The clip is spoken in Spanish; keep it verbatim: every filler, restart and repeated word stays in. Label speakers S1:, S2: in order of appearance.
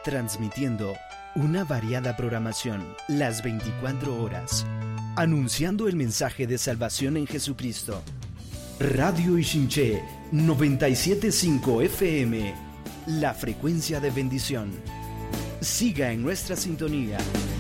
S1: transmitiendo una variada programación las veinticuatro horas, anunciando el mensaje de salvación en Jesucristo. Radio Ixinché noventa y siete punto cinco F M, la frecuencia de bendición. Siga en nuestra sintonía.